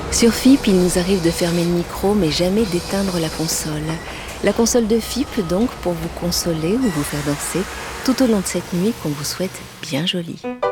Sur FIP, il nous arrive de fermer le micro, mais jamais d'éteindre la console. La console de FIP, donc, pour vous consoler ou vous faire danser tout au long de cette nuit qu'on vous souhaite bien jolie.